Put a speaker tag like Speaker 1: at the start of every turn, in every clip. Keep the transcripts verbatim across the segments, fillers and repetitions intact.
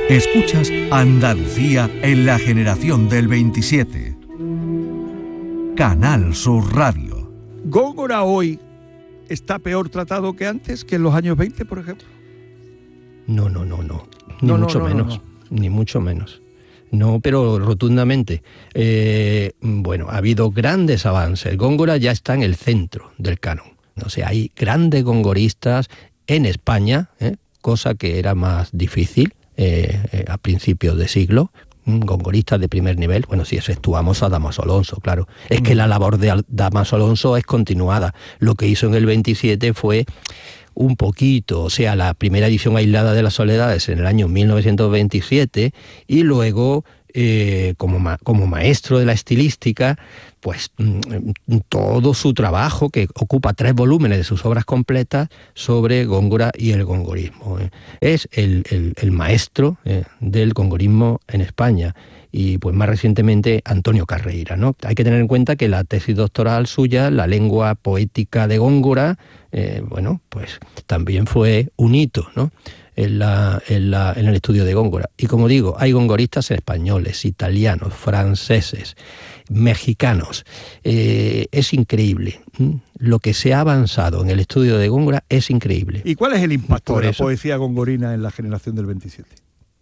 Speaker 1: Escuchas Andalucía en la generación del veintisiete. Canal Sur Radio.
Speaker 2: ¿Góngora hoy está peor tratado que antes, que en los años veinte, por ejemplo?
Speaker 3: No, no, no, no. Ni
Speaker 2: No, no,
Speaker 3: mucho
Speaker 2: no, no,
Speaker 3: menos.
Speaker 2: no.
Speaker 3: Ni mucho menos. No, pero rotundamente. Eh, bueno, ha habido grandes avances. Góngora ya está en el centro del canon. O sea, hay grandes gongoristas en España, ¿eh? cosa que era más difícil eh, eh, a principios de siglo. Gongoristas de primer nivel, bueno, si exceptuamos a Dámaso Alonso, claro. Es que la labor de Dámaso Alonso es continuada. Lo que hizo en el veintisiete fue un poquito, o sea, la primera edición aislada de las Soledades en el año mil novecientos veintisiete, y luego eh, como, ma- como maestro de la estilística, pues mm, todo su trabajo, que ocupa tres volúmenes de sus obras completas sobre Góngora y el gongorismo. ¿eh? Es el, el, el maestro eh, del gongorismo en España. Y pues más recientemente Antonio Carreira, ¿no? Hay que tener en cuenta que la tesis doctoral suya, La lengua poética de Góngora, eh, bueno, pues también fue un hito, ¿no? En, la, en, la, en el estudio de Góngora. Y como digo, hay gongoristas españoles, italianos, franceses, mexicanos. Eh, es increíble. Lo que se ha avanzado en el estudio de Góngora es increíble.
Speaker 2: ¿Y cuál es el impacto
Speaker 3: Por
Speaker 2: de la
Speaker 3: eso-
Speaker 2: poesía gongorina en la generación del veintisiete?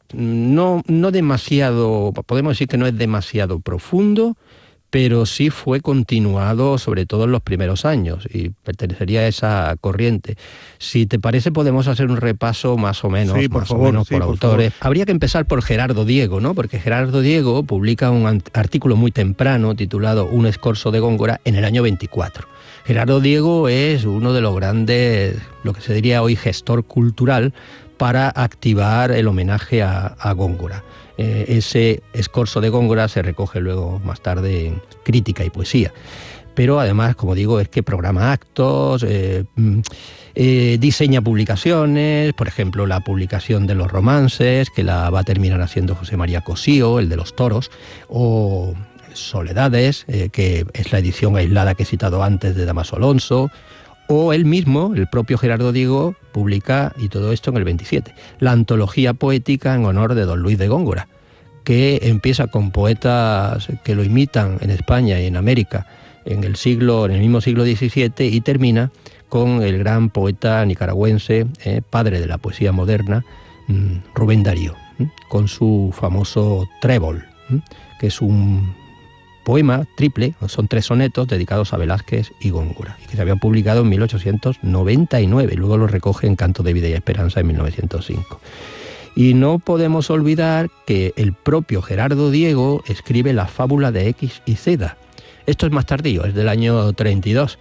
Speaker 3: No, no demasiado, podemos decir que no es demasiado profundo, pero sí fue continuado sobre todo en los primeros años y pertenecería a esa corriente. Si te parece, podemos hacer un repaso más o menos,
Speaker 2: Sí, por
Speaker 3: más
Speaker 2: favor,
Speaker 3: o menos
Speaker 2: sí,
Speaker 3: por
Speaker 2: por
Speaker 3: autores. Habría que empezar por Gerardo Diego, ¿no? Porque Gerardo Diego publica un ant- artículo muy temprano titulado Un escorzo de Góngora en el año veinticuatro. Gerardo Diego es uno de los grandes, lo que se diría hoy, gestor cultural para activar el homenaje a, a Góngora. Eh, ese escorzo de Góngora se recoge luego más tarde en Crítica y Poesía. Pero además, como digo, es que programa actos, eh, eh, diseña publicaciones, por ejemplo, la publicación de los romances, que la va a terminar haciendo José María Cosío, el de los toros, o Soledades, eh, que es la edición aislada que he citado antes de Dámaso Alonso, o él mismo, el propio Gerardo Diego, publica, y todo esto en el veintisiete, la antología poética en honor de don Luis de Góngora, que empieza con poetas que lo imitan en España y en América en el siglo, en el mismo siglo diecisiete, y termina con el gran poeta nicaragüense, eh, padre de la poesía moderna, mmm, Rubén Darío, ¿eh? con su famoso Trébol, ¿eh? que es un poema triple, son tres sonetos dedicados a Velázquez y Góngora, y que se habían publicado en mil ochocientos noventa y nueve, y luego lo recoge en Canto de Vida y Esperanza en mil novecientos cinco. Y no podemos olvidar que el propio Gerardo Diego escribe la fábula de X y Z. Esto es más tardío, es del año treinta y dos,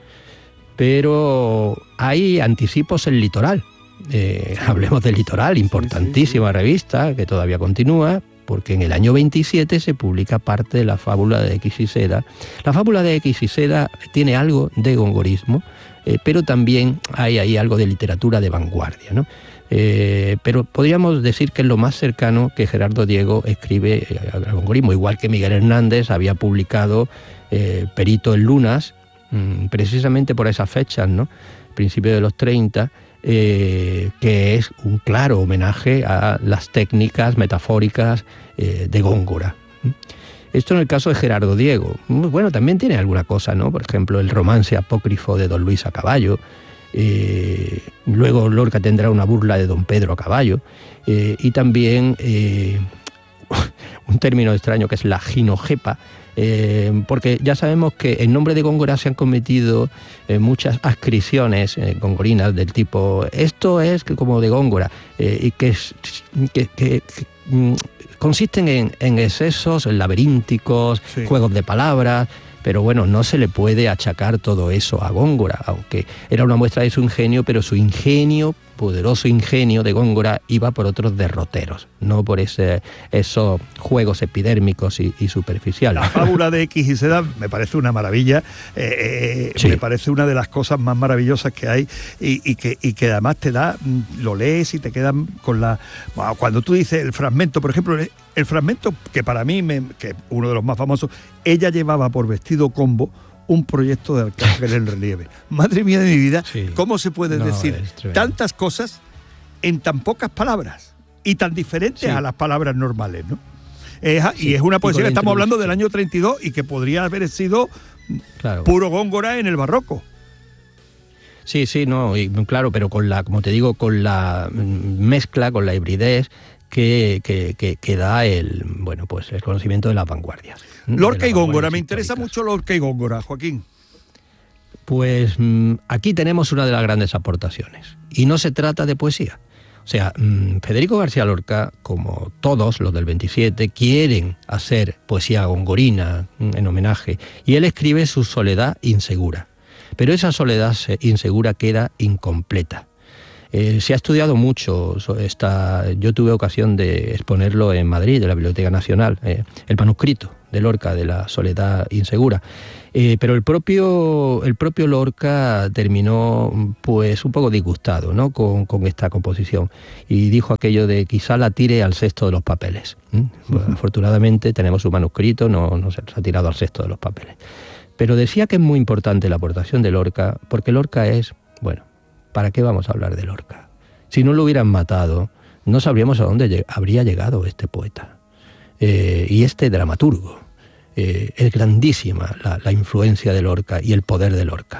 Speaker 3: pero hay anticipos en Litoral. Eh, hablemos del Litoral, importantísima
Speaker 2: sí, sí.
Speaker 3: revista que todavía continúa, porque en el año veintisiete se publica parte de la fábula de X y Z. La fábula de X y Z tiene algo de gongorismo, eh, pero también hay ahí algo de literatura de vanguardia, ¿no? Eh, pero podríamos decir que es lo más cercano que Gerardo Diego escribe eh, al gongorismo, igual que Miguel Hernández había publicado eh, Perito en Lunas, mmm, precisamente por esas fechas, ¿no? Principios de los treinta, Eh, que es un claro homenaje a las técnicas metafóricas eh, de Góngora. Esto en el caso de Gerardo Diego. Bueno, también tiene alguna cosa, ¿no? Por ejemplo, el romance apócrifo de don Luis a caballo. Eh, luego Lorca tendrá una burla de don Pedro a caballo. Eh, y también eh, un término extraño que es la ginojepa, Eh, porque ya sabemos que en nombre de Góngora se han cometido eh, muchas ascripciones eh, gongorinas del tipo esto es como de Góngora, eh, y que, que, que, que mm, consisten en, en excesos laberínticos,
Speaker 2: Sí.
Speaker 3: juegos de palabras, pero bueno, no se le puede achacar todo eso a Góngora, aunque era una muestra de su ingenio, pero su ingenio, poderoso ingenio de Góngora, iba por otros derroteros, no por ese, esos juegos epidérmicos y, y superficiales.
Speaker 2: La fábula de X y Z me parece una maravilla, eh,
Speaker 3: Sí.
Speaker 2: me parece una de las cosas más maravillosas que hay y, y, que, y que además te da, lo lees y te quedan con la... Cuando tú dices el fragmento, por ejemplo, el fragmento que para mí, me, que uno de los más famosos, ella llevaba por vestido combo un proyecto de Arcángel en relieve. Madre mía de mi vida,
Speaker 3: Sí.
Speaker 2: ¿cómo se puede
Speaker 3: No,
Speaker 2: decir
Speaker 3: es tremendo.
Speaker 2: tantas cosas en tan pocas palabras? y tan diferentes sí. a las palabras normales, ¿no? Es,
Speaker 3: sí,
Speaker 2: y es una poesía que estamos hablando del
Speaker 3: sí.
Speaker 2: año treinta y dos y que podría haber sido
Speaker 3: claro.
Speaker 2: puro Góngora en el barroco.
Speaker 3: Sí, sí, no, y, claro, pero con la, como te digo, con la mezcla, con la hibridez que, que, que, que da el, bueno, pues el conocimiento de las vanguardias.
Speaker 2: Lorca
Speaker 3: las
Speaker 2: y Góngora,
Speaker 3: vanguardias
Speaker 2: me interesa
Speaker 3: históricas.
Speaker 2: mucho Lorca y Góngora, Joaquín.
Speaker 3: Pues mmm, aquí tenemos una de las grandes aportaciones, y no se trata de poesía. O sea, mmm, Federico García Lorca, como todos los del veintisiete, quieren hacer poesía gongorina mmm, en homenaje, y él escribe su Soledad insegura. Pero esa soledad insegura queda incompleta. Eh, se ha estudiado mucho, esta, yo tuve ocasión de exponerlo en Madrid, en la Biblioteca Nacional, eh, el manuscrito de Lorca de la Soledad insegura. Eh, pero el propio, el propio Lorca terminó pues un poco disgustado, ¿no? con, con esta composición, y dijo aquello de quizá la tire al cesto de los papeles. ¿Mm? Bueno, afortunadamente tenemos su manuscrito, no, no se ha tirado al cesto de los papeles. Pero decía que es muy importante la aportación de Lorca, porque Lorca es, bueno, ¿para qué vamos a hablar de Lorca? Si no lo hubieran matado, no sabríamos a dónde lleg- habría llegado este poeta eh, y este dramaturgo. Eh, es grandísima la, la influencia de Lorca y el poder de Lorca.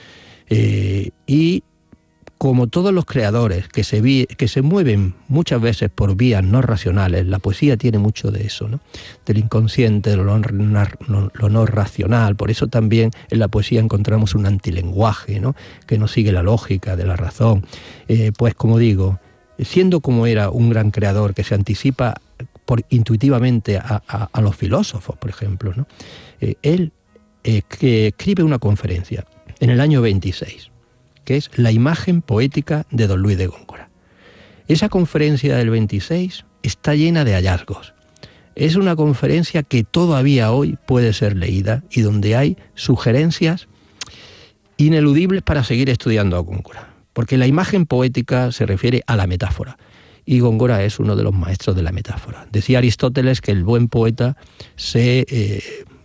Speaker 3: Eh, y como todos los creadores que se, vi, que se mueven muchas veces por vías no racionales, la poesía tiene mucho de eso, ¿no? Del inconsciente, de lo no, lo, lo no racional. Por eso también en la poesía encontramos un antilenguaje, ¿no? Que no sigue la lógica de la razón. Eh, pues como digo, siendo como era un gran creador que se anticipa por, intuitivamente a, a, a los filósofos, por ejemplo, ¿no? Eh, él eh, que escribe una conferencia en el año veintiséis, que es La imagen poética de don Luis de Góngora. Esa conferencia del veintiséis está llena de hallazgos. Es una conferencia que todavía hoy puede ser leída y donde hay sugerencias ineludibles para seguir estudiando a Góngora. Porque la imagen poética se refiere a la metáfora, y Góngora es uno de los maestros de la metáfora. Decía Aristóteles que el buen poeta se eh,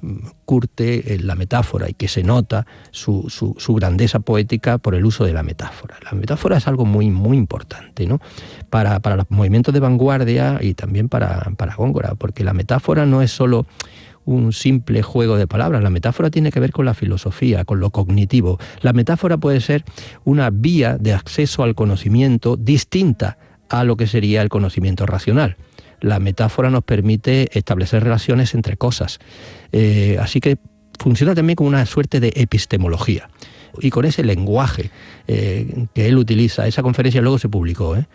Speaker 3: curte en la metáfora y que se nota su, su, su grandeza poética por el uso de la metáfora. La metáfora es algo muy, muy importante, ¿no? Para, para los movimientos de vanguardia y también para, para Góngora, porque la metáfora no es solo un simple juego de palabras. La metáfora tiene que ver con la filosofía, con lo cognitivo. La metáfora puede ser una vía de acceso al conocimiento distinta a lo que sería el conocimiento racional. La metáfora nos permite establecer relaciones entre cosas. Eh, así que funciona también como una suerte de epistemología. Y con ese lenguaje eh, que él utiliza, esa conferencia luego se publicó, ¿eh?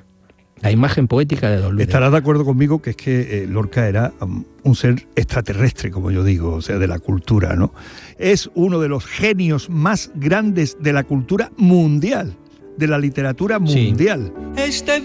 Speaker 3: La imagen poética de don Luis.
Speaker 2: Estarás de acuerdo conmigo que es que eh, Lorca era um, un ser extraterrestre, como yo digo, o sea, de la cultura, ¿no? Es uno de los genios más grandes de la cultura mundial, de la literatura mundial.
Speaker 4: Sí. Este